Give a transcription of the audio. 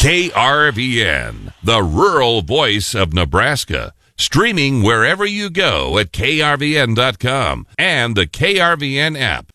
KRVN, the rural voice of Nebraska. Streaming wherever you go at krvn.com and the KRVN app.